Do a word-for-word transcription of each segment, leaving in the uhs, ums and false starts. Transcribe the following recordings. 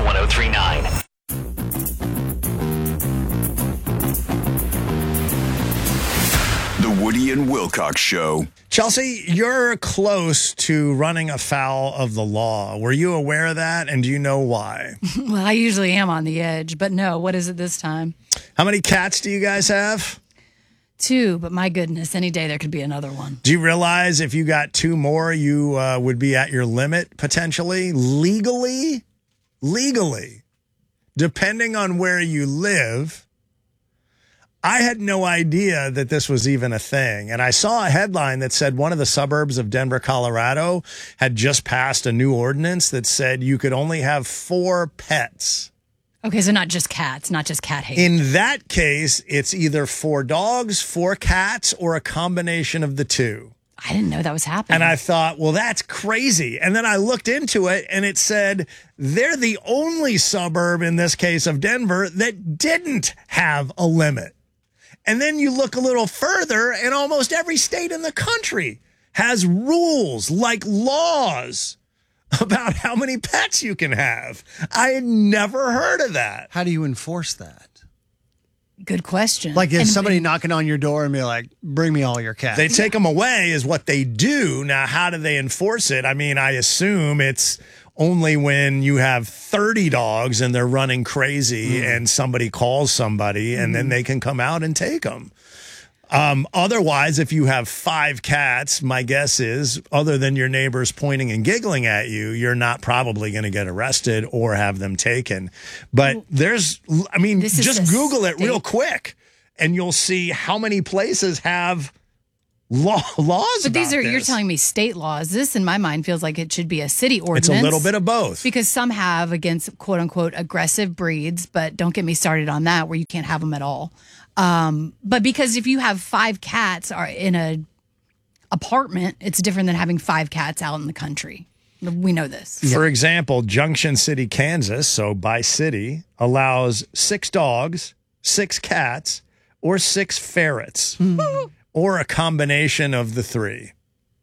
ten thirty-nine. The Woody and Wilcox Show. Chelsea, you're close to running afoul of the law. Were you aware of that, and do you know why? Well, I usually am on the edge, but no, what is it this time? How many cats do you guys have? Two, but my goodness, any day there could be another one. Do you realize if you got two more, you uh, would be at your limit potentially? Legally? Legally. Depending on where you live. I had no idea that this was even a thing. And I saw a headline that said one of the suburbs of Denver, Colorado had just passed a new ordinance that said you could only have four pets. Okay, so not just cats, not just cat hate. In that case, it's either four dogs, four cats, or a combination of the two. I didn't know that was happening. And I thought, well, that's crazy. And then I looked into it, and it said they're the only suburb, in this case of Denver, that didn't have a limit. And then you look a little further, and almost every state in the country has rules, like laws, about how many pets you can have. I had never heard of that. How do you enforce that? Good question. Like if And- somebody knocking on your door and be like, bring me all your cats. They take them away is what they do. Now, how do they enforce it? I mean, I assume it's only when you have thirty dogs and they're running crazy mm. and somebody calls somebody and mm. then they can come out and take them. Um, otherwise, if you have five cats, my guess is, other than your neighbors pointing and giggling at you, you're not probably going to get arrested or have them taken. But there's, I mean, This is just a Google it state- real quick and you'll see how many places have law laws But these about are, you're this. telling me state laws. This, in my mind, feels like it should be a city ordinance. It's a little bit of both. Because some have against quote unquote aggressive breeds, but don't get me started on that where you can't have them at all. Um, but because if you have five cats are in a apartment, it's different than having five cats out in the country. We know this. For example, Junction City, Kansas, so by city, allows six dogs, six cats, or six ferrets, Mm. or a combination of the three.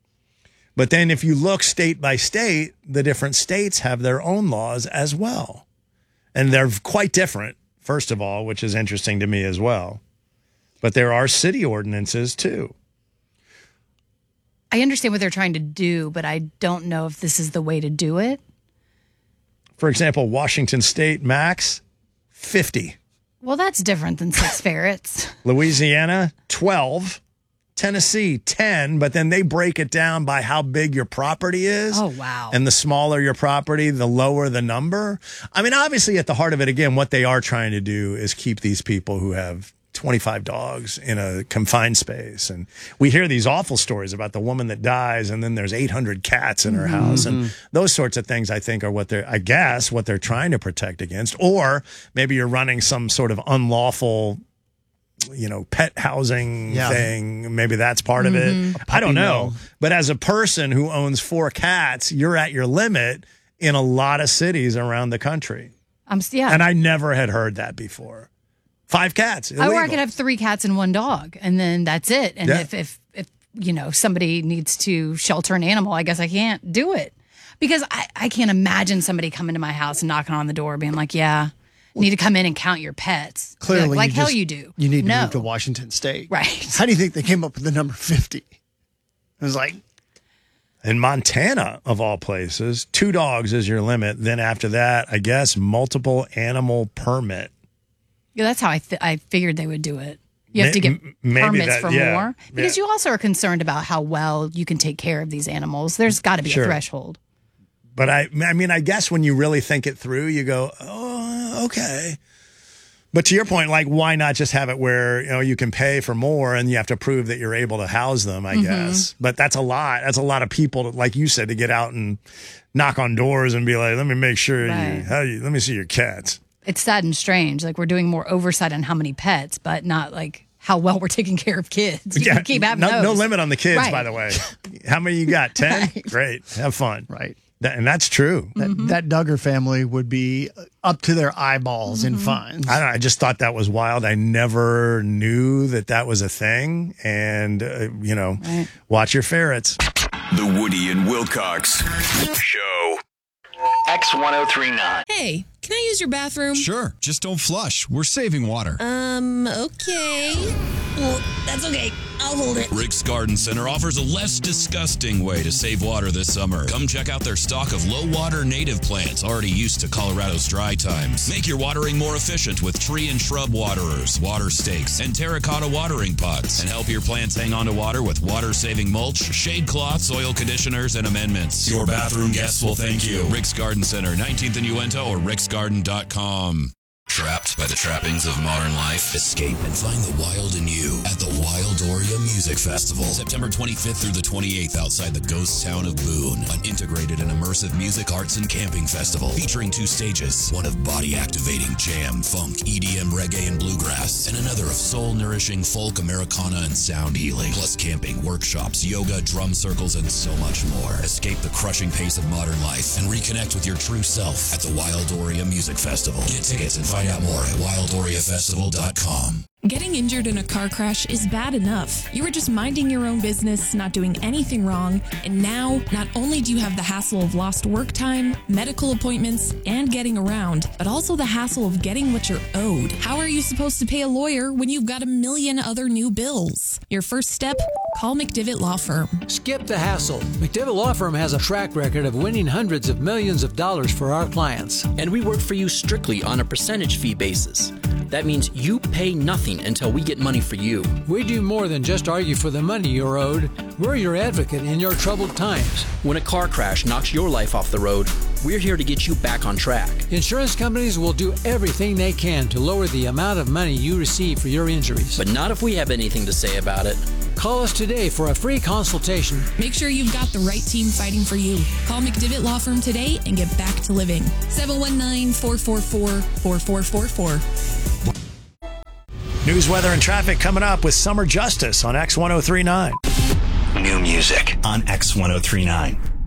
But then if you look state by state, the different states have their own laws as well. And they're quite different, first of all, which is interesting to me as well. But there are city ordinances too. I understand what they're trying to do, but I don't know if this is the way to do it. For example, Washington State, max, fifty. Well, that's different than six ferrets. Louisiana, twelve. Tennessee, ten, but then they break it down by how big your property is. Oh, wow. And the smaller your property, the lower the number. I mean, obviously, at the heart of it, again, what they are trying to do is keep these people who have twenty-five dogs in a confined space. And we hear these awful stories about the woman that dies and then there's eight hundred cats in her Mm-hmm. house. And those sorts of things, I think, are what they're, I guess, what they're trying to protect against. Or maybe you're running some sort of unlawful, you know, pet housing Yeah. thing. Maybe that's part of Mm-hmm. it. I don't know. mill. But as a person who owns four cats, you're at your limit in a lot of cities around the country. I'm yeah. And I never had heard that before. Five cats. Illegal. Or I could have three cats and one dog, and then that's it. And Yeah. if, if, if, you know, somebody needs to shelter an animal, I guess I can't do it. Because I, I can't imagine somebody coming to my house and knocking on the door being like, yeah, need to come in and count your pets. Be Clearly, like, like you hell just- you do. You need to no. move to Washington State. Right. How do you think they came up with the number fifty? It was like, In Montana, of all places, two dogs is your limit. Then after that, I guess, multiple animal permit. Yeah, that's how I th- I figured they would do it. You have May- to get m- maybe permits that- for yeah, more because yeah. you also are concerned about how well you can take care of these animals. There's got to be Sure. a threshold. But I, I mean, I guess when you really think it through, you go, oh, okay. But to your point, like, why not just have it where, you know, you can pay for more and you have to prove that you're able to house them, I guess. But that's a lot. That's a lot of people, to, like you said, to get out and knock on doors and be like, let me make sure you, Right. how you, let me see your cats. It's sad and strange. Like we're doing more oversight on how many pets, but not like how well we're taking care of kids. You can keep having no, those. no limit on the kids, Right. by the way. How many you got? ten? Right. Great. Have fun. right. That, and that's true. That, Mm-hmm. that Duggar family would be up to their eyeballs in fines. I don't know. I just thought that was wild. I never knew that that was a thing. And, uh, you know, Right. watch your ferrets. The Woody and Wilcox Show. X ten thirty-nine. Hey, can I use your bathroom? Sure, just don't flush. We're saving water. Um, okay. Well, that's okay. I'll hold it. Rick's Garden Center offers a less disgusting way to save water this summer. Come check out their stock of low-water native plants already used to Colorado's dry times. Make your watering more efficient with tree and shrub waterers, water stakes, and terracotta watering pots. And help your plants hang on to water with water-saving mulch, shade cloth, soil conditioners, and amendments. Your bathroom guests will thank you. Rick's Garden Center, nineteenth and Uinta, or ricks garden dot com. Trapped by the trappings of modern life? Escape and find the wild in you at the Wildoria Music Festival. September twenty-fifth through the twenty-eighth outside the ghost town of Boone. An integrated and immersive music, arts, and camping festival featuring two stages. One of body-activating jam, funk, E D M, reggae, and bluegrass. And another of soul-nourishing folk, Americana, and sound healing. Plus camping, workshops, yoga, drum circles, and so much more. Escape the crushing pace of modern life and reconnect with your true self at the Wildoria Music Festival. Get tickets and find out more at wildoria festival dot com. Getting injured in a car crash is bad enough. You were just minding your own business, not doing anything wrong, and now not only do you have the hassle of lost work time, medical appointments, and getting around, but also the hassle of getting what you're owed. How are you supposed to pay a lawyer when you've got a million other new bills? Your first step? Call McDivitt Law Firm. Skip the hassle. McDivitt Law Firm has a track record of winning hundreds of millions of dollars for our clients. And we work for you strictly on a percentage fee basis. That means you pay nothing until we get money for you. We do more than just argue for the money you're owed. We're your advocate in your troubled times. When a car crash knocks your life off the road, we're here to get you back on track. Insurance companies will do everything they can to lower the amount of money you receive for your injuries. But not if we have anything to say about it. Call us today for a free consultation. Make sure you've got the right team fighting for you. Call McDivitt Law Firm today and get back to living. seven one nine, four four four, four four four four. News, weather, and traffic coming up with Summer Justice on X ten thirty-nine. New music on X ten thirty-nine.